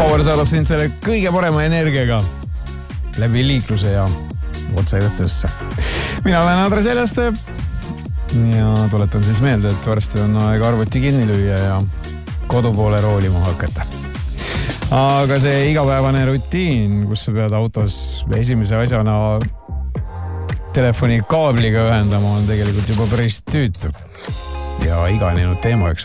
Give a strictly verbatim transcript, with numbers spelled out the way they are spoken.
Power saadab sind selle kõige parema energiaga läbi liikluse ja otse õhtusse. Mina olen Andres Jeljaste ja tuletan siis meelde, et varsti on aeg arvuti kinni lüüa ja kodu poole roolima hakata. Aga see igapäevane rutiin, kus sa pead autos esimese asjana telefoni kaabliga ühendama, on tegelikult juba päris tüütu ja iganenud teema, eks